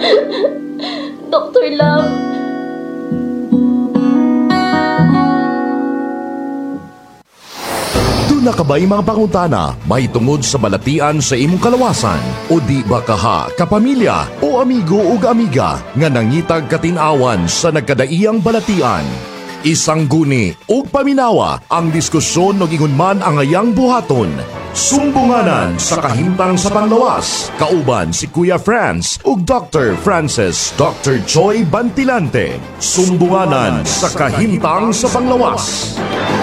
Dr. Love. Doon na kabay mga pangutana, may tungod sa balatian sa imong kalawasan, o di ba kaha, kapamilya, o amigo o amiga, nga nangitag katinawan sa nagkadaiyang balatian. Isang guni o paminawa ang diskusyon o gingunman ang ayang buhaton. Sumbunganan sa kahimtang sa panglawas, kauban si Kuya Franz ug Dr. Francis Dr. Joy Bantilante. Sumbunganan sa kahimtang sa panglawas.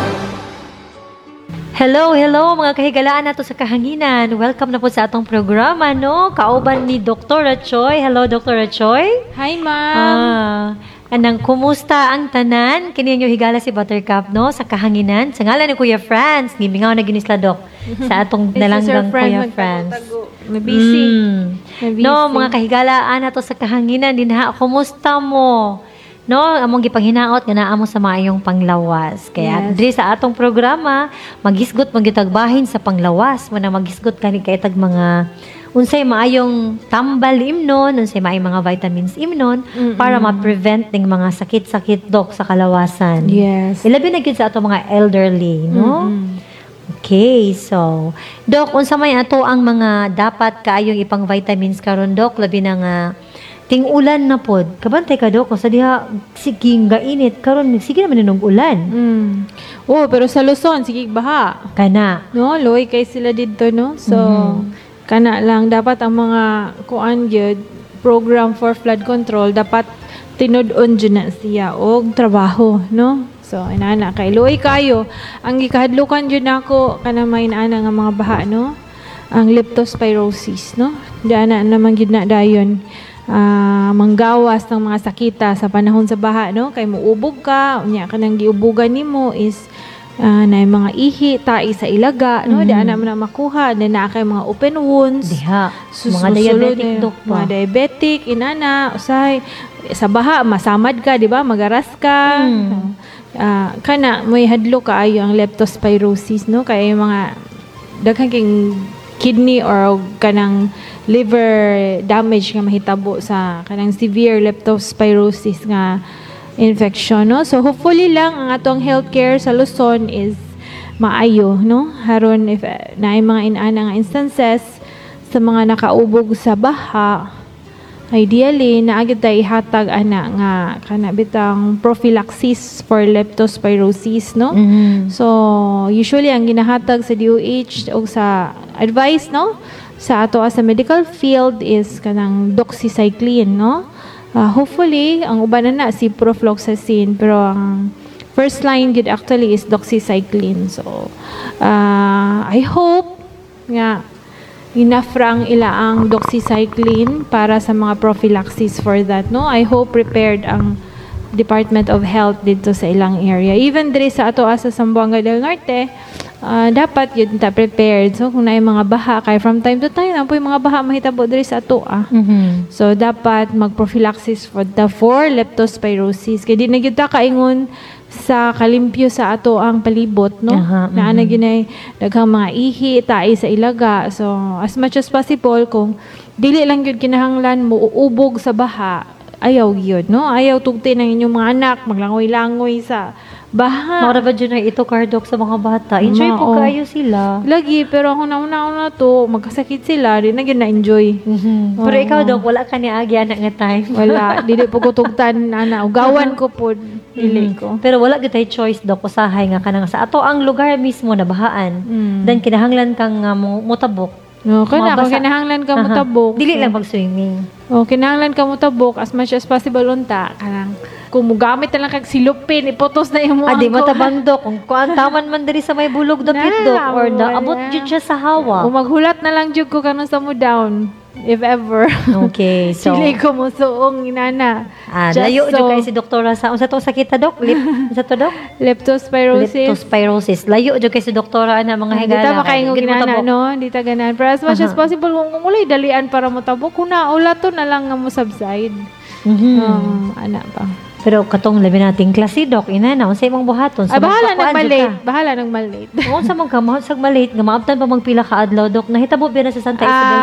Hello mga kahigalaan nato sa kahanginan. Welcome na po sa atong programa, no? Kauban ni Dr. Choi. Hello, Dr. Choi. Hi, ma'am. Anang kumusta ang tanan? Kini nyo higala si Buttercup, no? Sa kahanginan. Sa ngalan ni Kuya Franz. Gimingaw na ginisla, Dok. Sa atong nalanggang Kuya Franz. Busy. No, mga kahigalaan nato sa kahanginan. Dinha, kumusta mo? No, among gipanghinaot nga naa mo sa maayong panglawas. Kaya diri sa atong programa, maghisgot magitagbahin sa panglawas, man maghisgot kani kay tag mga unsay maayong tambal imnon, unsay maayong mga vitamins imnon para ma-prevent ning mga sakit-sakit dok sa kalawasan. Yes. Ilabi na gyud sa atong mga elderly, no? Okay, so dok, unsa may ato ang mga dapat kaayong ipang vitamins karon dok, labi na nga ting-ulan na pod. Kabantay ka, Dok. Sa diha, sige nga init. Karon sige naman nung ulan. Oh, pero sa Luzon, sige baha. Kana. No, loy kay sila dito, no? So, kana lang. Dapat ang mga kuan gyud program for flood control, dapat tinud-on dyan na siya og trabaho, no? So, inana, kay loy kayo. Ang gikahadlukan dyan ako, kana may inaana nga mga baha, no? Ang leptospirosis, no? Diyan na naman gyud na dayon. Manggawas ng mga sakita sa panahon sa baha, no? Kay muubog ka, unya ka nang giubugan nimo is na mga ihi, tai sa ilaga, no? Di ana man na makuha, na kay mga open wounds. Diha, mga diabetic dok pa. Mga diabetic, inana, usay, sa baha, masamad ka, di ba? Magaras ka. Kana, may hadlo ka ayo ang leptospirosis, no? Kaya yung mga daghang king kidney or kanang liver damage nga mahitabo sa kanang severe leptospirosis nga infection, no? So hopefully lang ang atong healthcare sa Luzon is maayo, no? Haron if naay mga inana nga instances sa mga nakaubog sa baha, ideally naagid tay ihatag ana nga kana bitang prophylaxis for leptospirosis, no? So usually ang ginahatag sa DOH o sa advice, no, sa ato as a medical field is kanang doxycycline, no? Hopefully ang uban na si ciprofloxacin, pero ang first line gid actually is doxycycline. So I hope nga enough rang ilaang doxycycline para sa mga prophylaxis for that, no? I hope prepared ang Department of Health dito sa ilang area. Even diri sa ato asa Zamboanga del Norte, dapat yun ta prepared. So kung naay mga baha, kay from time to time ang mga baha mahitabo diri sa ato So dapat mag-prophylaxis for leptospirosis. Kay di na gyud ta kaingon sa kalimpyo sa ato ang palibot, no? Na ana ginay daghang mga ihi, tai sa ilaga. So as much as possible, kung dili lang gyud kinahanglan mo uubog sa baha, ayaw gyud, no? Ayaw tugti ng inyong mga anak maglangoy-langoy sa baha. Mara ba dyan na ito, Kardok, sa mga bata? Enjoy po kayo sila. Lagi, pero kung nauna to, magkasakit sila, rin na yun na-enjoy. Pero ikaw, Dok, wala ka ni Agi, anak nga time. Wala, dili po ko tugtan, ana, ugawan ko po, dili ko. Pero wala gitay choice, Dok, usahay nga ka sa ato ang lugar mismo na bahaan. Then kinahanglan kang mutabok. No, kung kinahanglan ka mutabok. Dili lang pag-swimming. Kinahanglan ka mutabok as much as possible unta. Kanang kung mugamit na lang kag silupin, ipotos na yung Adi matabang, Dok. Kung taman man diri sa may bulog dapit, Dok, or abot jud siya sa hawa. O maghulat na lang jud ko kanon sa mo down. If ever. Okay, so Sili ko mo suong inana. layo jud kay si Doktora sa unsa to sakita, Dok? Unsa to, Dok? Leptospirosis. Leptospirosis. Layo jud kay si Doktora ana mga higala. Dita makaingon ginana, no? Dita ganan. Pero as much as possible, kung ulay dalian para mo tabok, kuna ula to na lang nga mo subside. Ana pa. Pero katong labi nating klase, Dok, ina na, unsay imong buhaton? So, bahala nang malate. Bahala nang malate. Unsa man ka, mahal sag malate, nga maabtan pa magpila ka adlaw, Dok. Nahitabo ba na sa Santa Isabel